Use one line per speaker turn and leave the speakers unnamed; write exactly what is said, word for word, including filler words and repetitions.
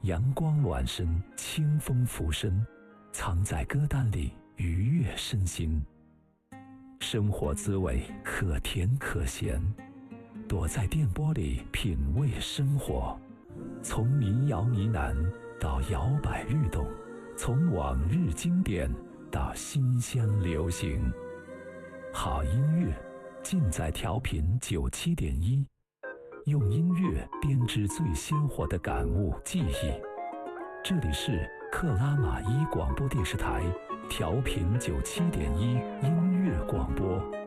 阳光暖身，清风拂身，藏在歌单里，愉悦身心。生活滋味可甜可咸，躲在电波里品味生活。从民谣呢喃到摇摆律动，从往日经典到新乡流行。好音乐尽在调频九七点一，用音乐编织最鲜活的感悟记忆。这里是克拉玛依广播电视台调频九七点一音乐广播。